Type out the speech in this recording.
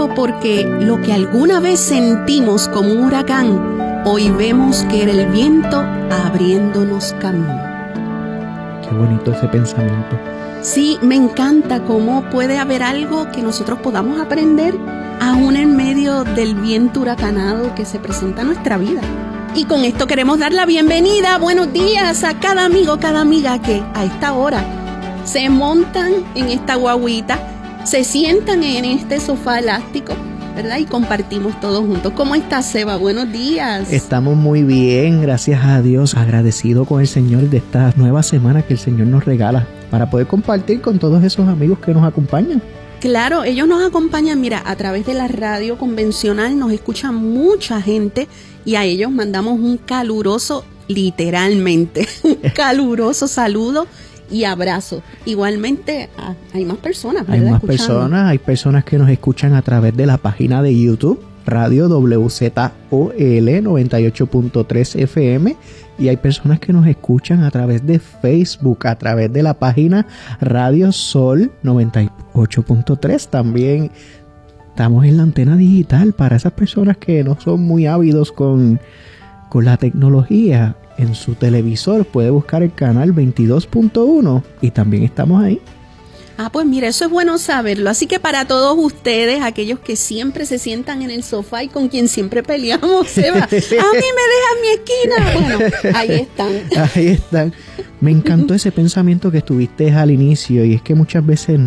gozo porque lo que alguna vez sentimos como un huracán, hoy vemos que era el viento abriéndonos camino. Qué bonito ese pensamiento. Sí, me encanta cómo puede haber algo que nosotros podamos aprender aún en medio del viento huracanado que se presenta en nuestra vida. Y con esto queremos dar la bienvenida, buenos días a cada amigo, cada amiga que a esta hora se montan en esta guaguita, se sientan en este sofá elástico, ¿verdad? Y compartimos todos juntos. ¿Cómo estás, Seba? Buenos días. Estamos muy bien, gracias a Dios, agradecido con el Señor de esta nueva semana que el Señor nos regala para poder compartir con todos esos amigos que nos acompañan. Claro, ellos nos acompañan, mira, a través de la radio convencional, nos escucha mucha gente y a ellos mandamos un caluroso, literalmente, un caluroso saludo y abrazo. Igualmente hay más personas, ¿verdad? Hay más personas, hay personas que nos escuchan a través de la página de YouTube, Radio WZOL 98.3 FM, y hay personas que nos escuchan a través de Facebook, a través de la página Radio Sol 98.3. También estamos en la antena digital para esas personas que no son muy ávidos con la tecnología. En su televisor puede buscar el canal 22.1 y también estamos ahí. Ah, pues mira, eso es bueno saberlo. Así que para todos ustedes, aquellos que siempre se sientan en el sofá y con quien siempre peleamos, Seba, a mí me dejan mi esquina. Bueno, ahí están. Ahí están. Me encantó ese pensamiento que tuviste al inicio, y es que muchas veces